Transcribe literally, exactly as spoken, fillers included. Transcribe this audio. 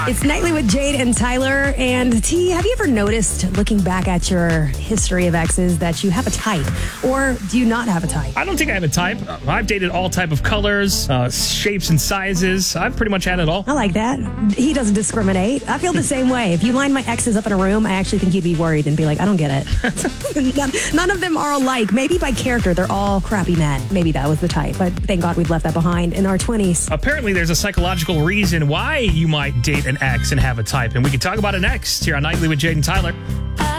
It's Nightly with Jade and Tyler. And T, have you ever noticed, looking back at your history of exes, that you have a type? Or do you not have a type? I don't think I have a type. I've dated all type of colors, uh, shapes, and sizes. I've pretty much had it all. I like that. He doesn't discriminate. I feel the same way. If you line my exes up in a room, I actually think you'd be worried and be like, I don't get it. none, none of them are alike. Maybe by character, they're all crappy men. Maybe that was the type. But thank God we've left that behind in our twenties. Apparently, there's a psychological reason why you might date an ex and have a type. And we can talk about it next here on Nightly with Jade and Tyler.